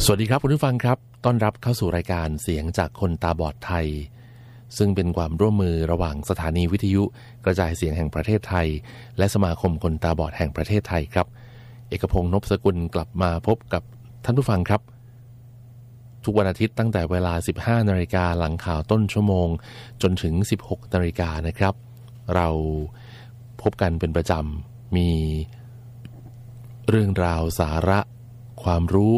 สวัสดีครับคุณผู้ฟังครับต้อนรับเข้าสู่รายการเสียงจากคนตาบอดไทยซึ่งเป็นความร่วมมือระหว่างสถานีวิทยุกระจายเสียงแห่งประเทศไทยและสมาคมคนตาบอดแห่งประเทศไทยครับเอกพงษ์ นพสกุลกลับมาพบกับท่านผู้ฟังครับทุกวันอาทิตย์ตั้งแต่เวลา 15 นาฬิกาหลังข่าวต้นชั่วโมงจนถึง 16 นาฬิกานะครับเราพบกันเป็นประจำมีเรื่องราวสาระความรู้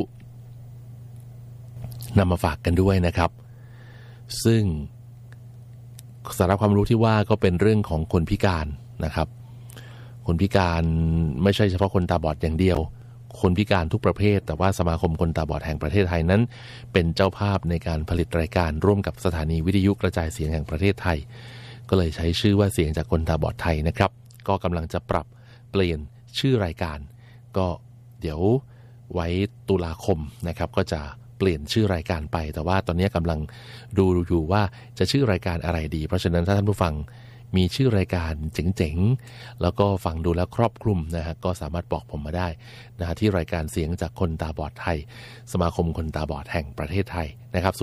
นำมาฝากกันด้วยนะครับซึ่งสาระความรู้ที่ว่าก็เป็นเรื่องของคนพิการนะครับคนพิการไม่ใช่เฉพาะคนตาบอดอย่างเดียวคนพิการทุกประเภทแต่ว่าสมาคมคนตาบอดแห่งประเทศไทยนั้นเป็นเจ้าภาพในการผลิตรายการร่วมกับสถานีวิทยุกระจายเสียงแห่งประเทศไทยก็เลยใช้ชื่อว่าเสียงจากคนตาบอดไทยนะครับก็กำลังจะปรับเปลี่ยนชื่อรายการก็เดี๋ยวไว้ตุลาคมนะครับก็จะเปลี่ยนชื่อรายการไปแต่ว่าตอนนี้กำลังดูอยู่ว่าจะชื่อรายการอะไรดีเพราะฉะนั้นถ้าท่านผู้ฟังมีชื่อรายการเจ๋งๆแล้วก็ฟังดูแล้วครอบคลุมนะฮะก็สามารถบอกผมมาได้นะฮะที่รายการเสียงจากคนตาบอดไทยสมาคมคนตาบอดแห่งประเทศไทยนะครับ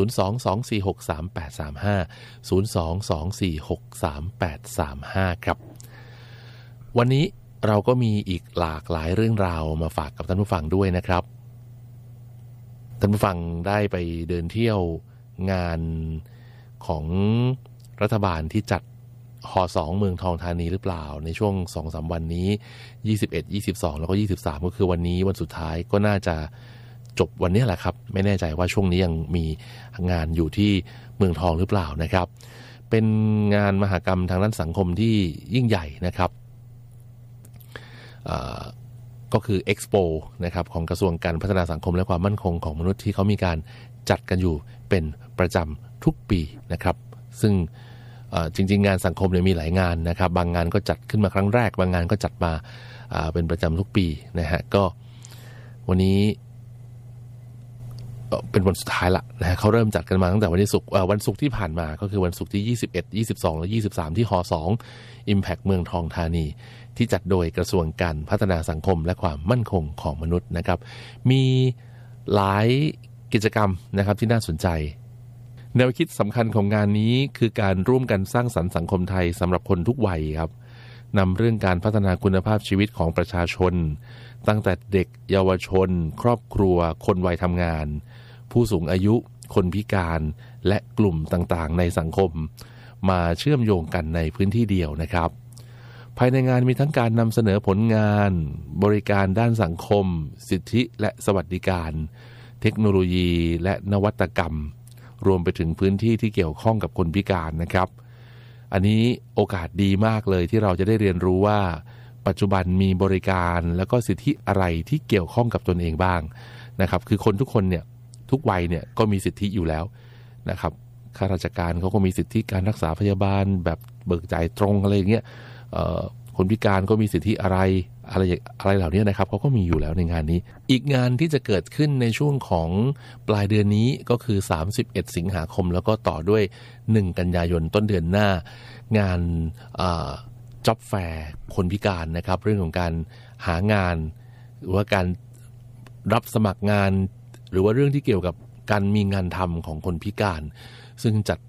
022463835 ครับวันนี้เราก็มีอีกหลากหลายเรื่องราวมาฝากกับท่านผู้ฟังด้วยนะครับท่านผู้ฟังได้ไปเดินเที่ยวงานของรัฐบาลที่จัดห2เมืองทองธานีหรือเปล่าในช่วง 2-3 วันนี้21 22แล้วก็23ก็คือวันนี้วันสุดท้ายก็น่าจะจบวันนี้แหละครับไม่แน่ใจว่าช่วงนี้ยังมีงานอยู่ที่เมืองทองหรือเปล่านะครับเป็นงานมหกรรมทางด้านสังคมที่ยิ่งใหญ่นะครับก็คือ Expo นะครับของกระทรวงการพัฒนาสังคมและความมั่นคงของมนุษย์ที่เขามีการจัดกันอยู่เป็นประจำทุกปีนะครับซึ่งจริงๆงานสังคมเนี่ยมีหลายงานนะครับบางงานก็จัดขึ้นมาครั้งแรกบางงานก็จัดมาเป็นประจำทุกปีนะฮะก็วันนี้เป็นวันสุดท้ายละนะเขาเริ่มจัดกันมาตั้งแต่วันศุกร์ที่ผ่านมาก็คือวันศุกร์ที่21 22และ23ที่ห2 Impact เมืองทองธานีที่จัดโดยกระทรวงการพัฒนาสังคมและความมั่นคงของมนุษย์นะครับมีหลายกิจกรรมนะครับที่น่าสนใจแนวคิดสำคัญของงานนี้คือการร่วมกันสร้างสรรค์สังคมไทยสำหรับคนทุกวัยครับนำเรื่องการพัฒนาคุณภาพชีวิตของประชาชนตั้งแต่เด็กเยาวชนครอบครัวคนวัยทำงานผู้สูงอายุคนพิการและกลุ่มต่างๆในสังคมมาเชื่อมโยงกันในพื้นที่เดียวนะครับภายในงานมีทั้งการนำเสนอผลงานบริการด้านสังคมสิทธิและสวัสดิการเทคโนโลยีและนวัตกรรมรวมไปถึงพื้นที่ที่เกี่ยวข้องกับคนพิการนะครับอันนี้โอกาสดีมากเลยที่เราจะได้เรียนรู้ว่าปัจจุบันมีบริการแล้วก็สิทธิอะไรที่เกี่ยวข้องกับตนเองบ้างนะครับคือคนทุกคนเนี่ยทุกวัยเนี่ยก็มีสิทธิอยู่แล้วนะครับข้าราชการเขาก็มีสิทธิการรักษาพยาบาลแบบเบิกจ่ายตรงอะไรอย่างเงี้ยคนพิการก็มีสิทธิอะไรเหล่านี้นะครับเขาก็มีอยู่แล้วในงานนี้อีกงานที่จะเกิดขึ้นในช่วงของปลายเดือนนี้ก็คือ31สิงหาคมแล้วก็ต่อด้วย1กันยายนต้นเดือนหน้างานจ็อบแฟร์คนพิการนะครับเรื่องของการหางานหรือว่าการรับสมัครงานหรือว่าเรื่องที่เกี่ยวกับการมีงานทำของคนพิการซึ่งจัด